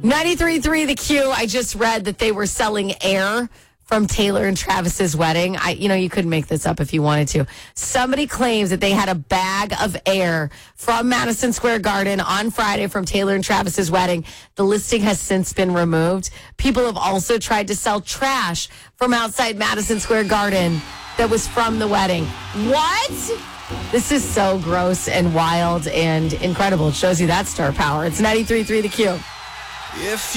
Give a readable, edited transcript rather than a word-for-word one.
93.3 The Q. I just read that they were selling air from Taylor and Travis's wedding. You couldn't make this up if you wanted to. Somebody claims that they had a bag of air from Madison Square Garden on Friday from Taylor and Travis's wedding. The listing has since been removed. People have also tried to sell trash from outside Madison Square Garden that was from the wedding. What? This is so gross and wild and incredible. It shows you that star power. It's 93.3 The Q. If